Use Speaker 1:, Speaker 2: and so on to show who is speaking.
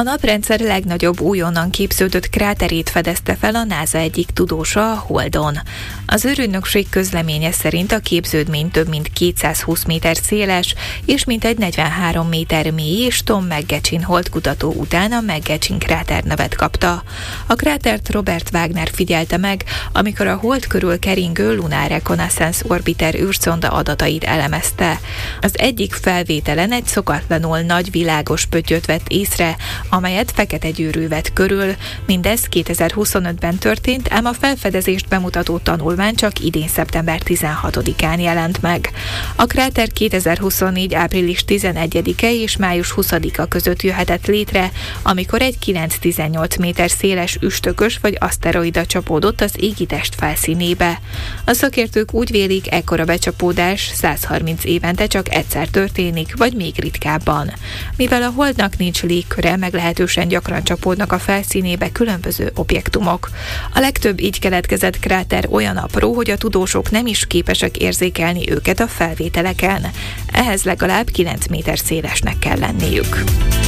Speaker 1: A naprendszer legnagyobb újonnan képződött kráterét fedezte fel a NASA egyik tudósa a Holdon. Az űrügynökség közleménye szerint a képződmény több mint 220 méter széles, és mintegy 43 méter mély, és Tom McGetchin holdkutató után a McGetchin kráter nevet kapta. A krátert Robert Wagner figyelte meg, amikor a Hold körül keringő Lunar Reconnaissance Orbiter űrszonda adatait elemezte. Az egyik felvételen egy szokatlanul nagy világos pöttyöt vett észre, amelyet fekete gyűrű vett körül. Mindez 2025-ben történt, ám a felfedezést bemutató tanulmány csak idén szeptember 16-án jelent meg. A kráter 2024. április 11-e és május 20-a között jöhetett létre, amikor egy 9-18 méter széles üstökös vagy aszteroida csapódott az égitest felszínébe. A szakértők úgy vélik, ekkora becsapódás 130 évente csak egyszer történik, vagy még ritkábban. Mivel a Holdnak nincs légköre, meglehetősen gyakran csapódnak a felszínébe különböző objektumok. A legtöbb így keletkezett kráter olyan apró, hogy a tudósok nem is képesek érzékelni őket a felvételeken. Ehhez legalább 9 méter szélesnek kell lenniük.